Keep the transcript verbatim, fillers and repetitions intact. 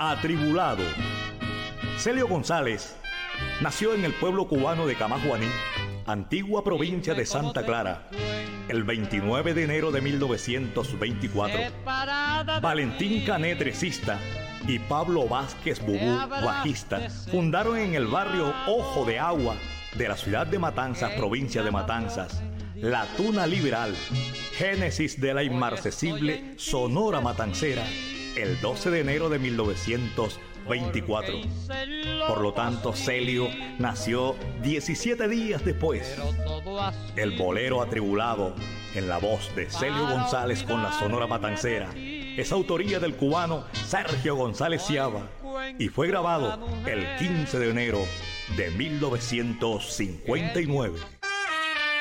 Atribulado. Celio González nació en el pueblo cubano de Camajuaní, antigua provincia de Santa Clara, el veintinueve de enero de mil novecientos veinticuatro. Valentín Cané, tresista, y Pablo Vázquez Bubú, bajista, fundaron en el barrio Ojo de Agua de la ciudad de Matanzas, provincia de Matanzas, la Tuna Liberal, génesis de la inmarcesible Sonora Matancera, el doce de enero de mil novecientos veinticuatro. Por lo tanto, Celio nació diecisiete días después. El bolero Atribulado, en la voz de Celio González con la Sonora Matancera, es autoría del cubano Sergio González Ciaba y fue grabado el quince de enero de mil novecientos cincuenta y nueve.